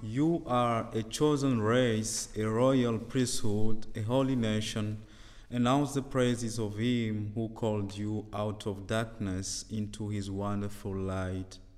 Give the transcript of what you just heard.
You are a chosen race, a royal priesthood, a holy nation. Announce the praises of him who called you out of darkness into his wonderful light.